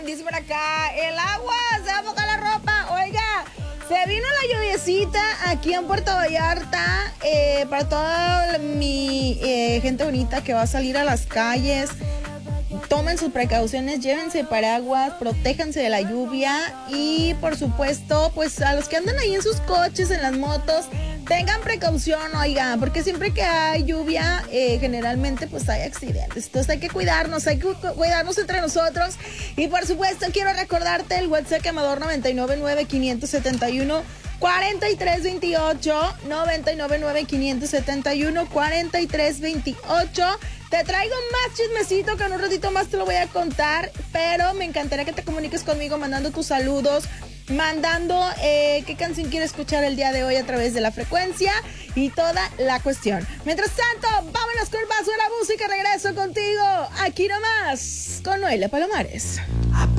dice por acá, el agua, se va a mojar la ropa. Oiga, se vino la lluviecita aquí en Puerto Vallarta. Para toda mi gente bonita que va a salir a las calles, tomen sus precauciones, llévense paraguas, protéjanse de la lluvia y por supuesto, pues a los que andan ahí en sus coches, en las motos, tengan precaución, oigan, porque siempre que hay lluvia, generalmente pues hay accidentes. Entonces hay que cuidarnos entre nosotros. Y por supuesto quiero recordarte el WhatsApp Amador 999-571 4328, 999-571 4328. Te traigo más chismecito que en un ratito más te lo voy a contar, pero me encantaría que te comuniques conmigo mandando tus saludos, mandando qué canción quieres escuchar el día de hoy a través de la frecuencia y toda la cuestión. Mientras tanto, vámonos con más buena música. Regreso contigo aquí nomás con Noelia Palomares.